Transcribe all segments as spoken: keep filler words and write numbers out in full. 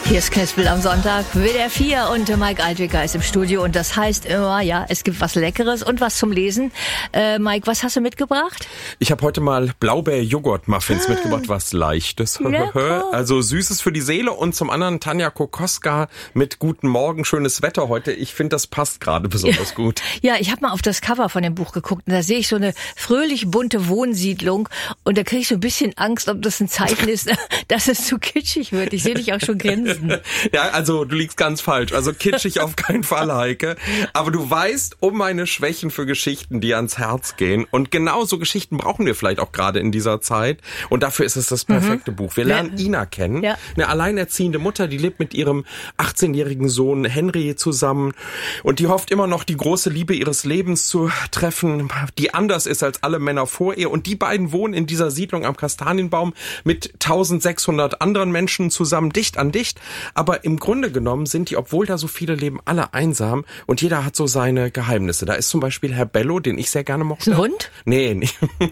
Hier ist Knispel am Sonntag, W D R vier und Mike Altwicker ist im Studio und das heißt immer, ja, es gibt was Leckeres und was zum Lesen. Äh, Mike, was hast du mitgebracht? Ich habe heute mal Blaubeer-Joghurt-Muffins ah. mitgebracht, was Leichtes. Lecker. Also Süßes für die Seele und zum anderen Tanja Kokoska mit Guten Morgen, schönes Wetter heute. Ich finde, das passt gerade besonders ja. gut. Ja, ich habe mal auf das Cover von dem Buch geguckt und da sehe ich so eine fröhlich bunte Wohnsiedlung und da kriege ich so ein bisschen Angst, ob das ein Zeichen ist, dass es zu kitschig wird. Ich sehe dich auch schon grinsen. Ja, also du liegst ganz falsch. Also kitschig auf keinen Fall, Heike. Aber du weißt um meine Schwächen für Geschichten, die ans Herz gehen. Und genau so Geschichten brauchen wir vielleicht auch gerade in dieser Zeit. Und dafür ist es das perfekte mhm. Buch. Wir lernen ja. Ina kennen, ja. eine alleinerziehende Mutter, die lebt mit ihrem achtzehnjährigen Sohn Henry zusammen. Und die hofft immer noch, die große Liebe ihres Lebens zu treffen, die anders ist als alle Männer vor ihr. Und die beiden wohnen in dieser Siedlung am Kastanienbaum mit eintausendsechshundert anderen Menschen zusammen, dicht an dicht. Aber im Grunde genommen sind die, obwohl da so viele leben, alle einsam und jeder hat so seine Geheimnisse. Da ist zum Beispiel Herr Bello, den ich sehr gerne mochte. Ist ein Hund? Nee, nee.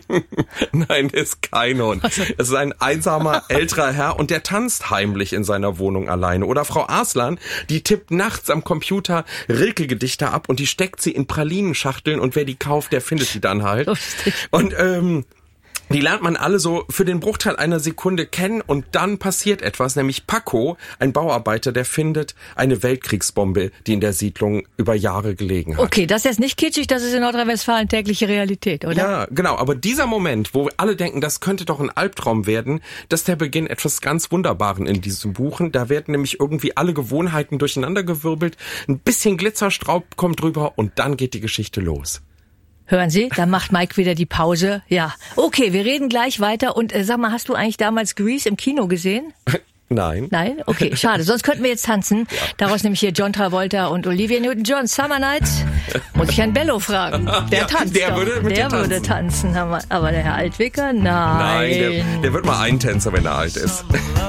Nein, ist kein Hund. Es ist ein einsamer, älterer Herr und der tanzt heimlich in seiner Wohnung alleine. Oder Frau Arslan, die tippt nachts am Computer Rilke-Gedichte ab und die steckt sie in Pralinenschachteln und wer die kauft, der findet die dann halt. Lustig. Und ähm... die lernt man alle so für den Bruchteil einer Sekunde kennen und dann passiert etwas, nämlich Paco, ein Bauarbeiter, der findet eine Weltkriegsbombe, die in der Siedlung über Jahre gelegen hat. Okay, das ist jetzt nicht kitschig, das ist in Nordrhein-Westfalen tägliche Realität, oder? Ja, genau, aber dieser Moment, wo alle denken, das könnte doch ein Albtraum werden, das ist der Beginn etwas ganz Wunderbaren in diesem Buch. Da werden nämlich irgendwie alle Gewohnheiten durcheinandergewirbelt, ein bisschen Glitzerstaub kommt drüber und dann geht die Geschichte los. Hören Sie, da macht Mike wieder die Pause. Ja, okay, wir reden gleich weiter. Und äh, sag mal, hast du eigentlich damals Grease im Kino gesehen? Nein. Nein? Okay, schade. Sonst könnten wir jetzt tanzen. Ja. Daraus nämlich hier John Travolta und Olivia Newton-John, Summer Nights. Muss ich Herrn Bello fragen. Der ja, tanzt Der doch. würde mit Der dir tanzen. würde tanzen. Aber der Herr Altwicker? Nein. Nein, der, der wird mal Eintänzer, wenn er alt ist.